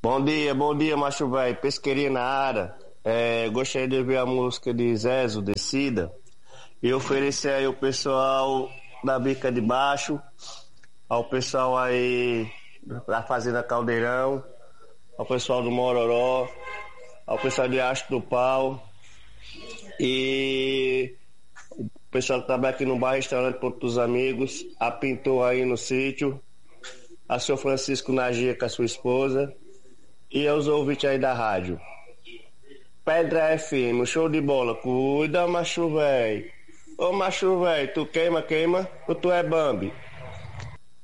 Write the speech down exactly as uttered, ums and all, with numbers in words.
Bom dia, bom dia, macho velho. Pesqueirinha na área. É, gostaria de ouvir a música de Zezo, Descida. E oferecer aí o pessoal da Bica de Baixo, ao pessoal aí da Fazenda Caldeirão, ao pessoal do Mororó, ao pessoal de Astro do Pau e o pessoal que trabalha aqui no bar, restaurante Ponto dos Amigos, a Pintor aí no sítio, a seu Francisco Nagia com a sua esposa e aos ouvintes aí da rádio. Pedra F M, show de bola, cuida, macho véi. Ô macho véi, tu queima, queima ou tu é Bambi?